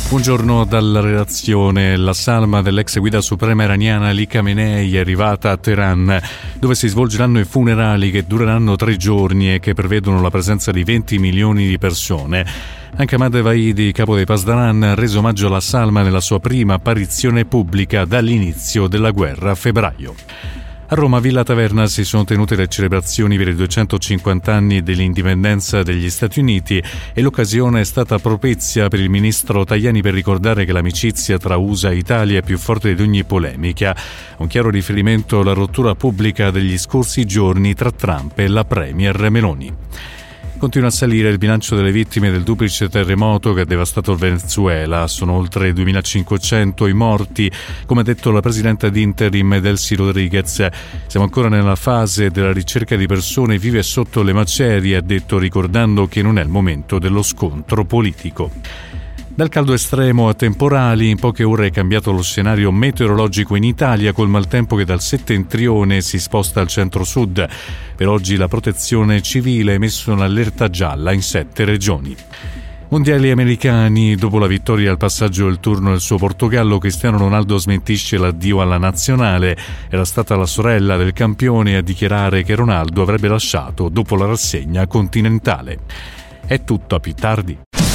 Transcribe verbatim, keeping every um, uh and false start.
Buongiorno dalla redazione. La salma dell'ex guida suprema iraniana Ali Khamenei è arrivata a Teheran, dove si svolgeranno i funerali che dureranno tre giorni e che prevedono la presenza di venti milioni di persone. Anche Ahmad Vahidi, capo dei Pasdaran, ha reso omaggio alla salma nella sua prima apparizione pubblica dall'inizio della guerra a febbraio. A Roma, Villa Taverna, si sono tenute le celebrazioni per i duecentocinquanta anni dell'indipendenza degli Stati Uniti e l'occasione è stata propizia per il ministro Tajani per ricordare che l'amicizia tra U S A e Italia è più forte di ogni polemica. Un chiaro riferimento alla rottura pubblica degli scorsi giorni tra Trump e la premier Meloni. Continua a salire il bilancio delle vittime del duplice terremoto che ha devastato il Venezuela. Sono oltre duemilacinquecento i morti, come ha detto la presidente di interim Delcy Rodriguez. Siamo ancora nella fase della ricerca di persone vive sotto le macerie, ha detto, ricordando che non è il momento dello scontro politico. Dal caldo estremo a temporali, in poche ore è cambiato lo scenario meteorologico in Italia, col maltempo che dal settentrione si sposta al centro-sud. Per oggi la protezione civile ha emesso un'allerta gialla in sette regioni. Mondiali americani. Dopo la vittoria al passaggio del turno del suo Portogallo, Cristiano Ronaldo smentisce l'addio alla nazionale. Era stata la sorella del campione a dichiarare che Ronaldo avrebbe lasciato dopo la rassegna continentale. È tutto, a più tardi.